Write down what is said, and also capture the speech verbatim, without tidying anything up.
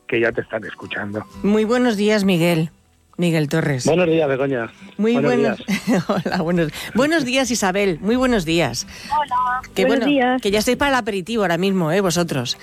que ya te están escuchando. Muy buenos días, Miguel. Miguel Torres. Buenos días, Begoña. Muy buenos, buenos días. Hola, buenos. Buenos días, Isabel. Muy buenos días. Hola. Que buenos bueno, días. que ya estáis para el aperitivo ahora mismo, ¿eh? Vosotros.